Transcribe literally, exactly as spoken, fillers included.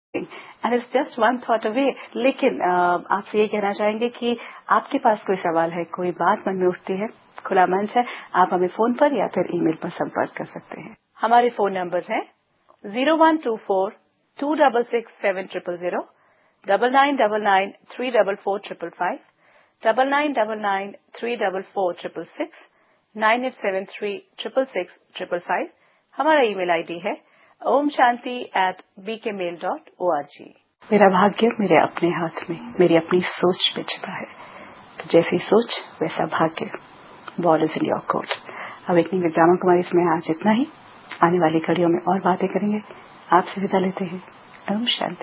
And it's just one thought away. लेकिन आपसे ये कहना चाहेंगे कि आपके पास कोई सवाल है, कोई बात मन में उठती है, खुला मंच है, आप हमें फोन पर या फिर ईमेल पर संपर्क कर सकते हैं। हमारे फोन नंबर्स हैं zero one two four to double six seven triple zero, double nine double nine three double four triple five, double nine double nine three double four triple six, nine eight seven three triple six triple five. हमारा email ID है Om Shanti eight B के mail dot O R G. मेरा भाग्य मेरे अपने हाथ में, मेरी अपनी सोच में छिपा है, तो जैसी सोच वैसा भाग्य। Ball is in your court. Awakening with Brahma Kumari इसमें आज इतना ही। आने वाली कड़ियों में और बातें करेंगे। आपसे विदा लेते हैं। ओम शांति।